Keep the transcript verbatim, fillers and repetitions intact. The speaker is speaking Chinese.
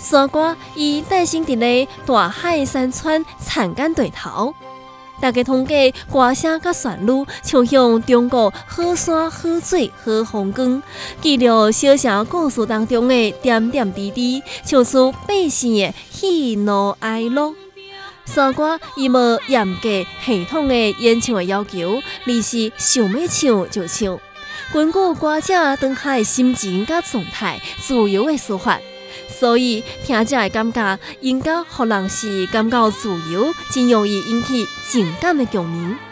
山歌以诞生伫咧大海山川田间地头，大家通过歌声甲旋律，唱响中国好山好水好风光，记录小城故事当中的点点滴滴，唱出百姓的喜怒哀乐。山歌伊无严格系统的演唱的要求，而是想要唱就唱，根据歌者当下的心情甲状态，自由的抒发。所以听者会感觉音乐互人是感觉自由，真容易引起情感的共鸣。